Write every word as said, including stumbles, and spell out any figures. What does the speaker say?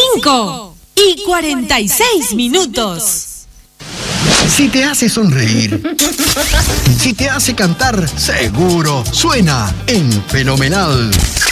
cinco y cuarenta y seis minutos. Si te hace sonreír, si te hace cantar, seguro suena en Fenomenal